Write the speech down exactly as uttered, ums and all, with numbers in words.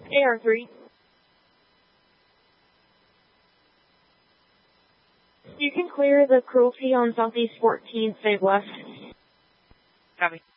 A R three. You can clear the cruelty on Southeast fourteenth, stay west. Copy.